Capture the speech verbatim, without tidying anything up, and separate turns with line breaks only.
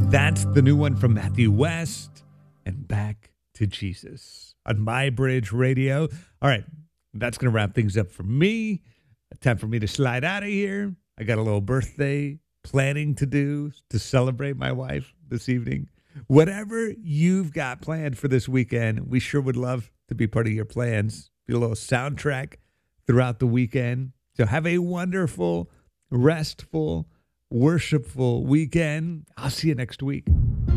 That's the new one from Matthew West and Back to Jesus on My Bridge Radio. All right, that's going to wrap things up for me. Time for me to slide out of here. I got a little birthday planning to do to celebrate my wife this evening. Whatever you've got planned for this weekend, we sure would love to be part of your plans. Be a little soundtrack throughout the weekend. So have a wonderful, restful, worshipful weekend. I'll see you next week.